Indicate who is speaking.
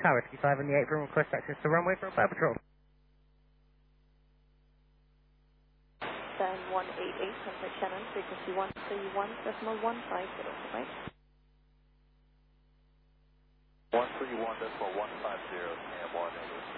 Speaker 1: Tower Whiskey 5 on the 8 room, request access to runway for a fire patrol.
Speaker 2: Dan 188, contact Shannon, frequency 131.150, right?
Speaker 3: 131.150, and 188.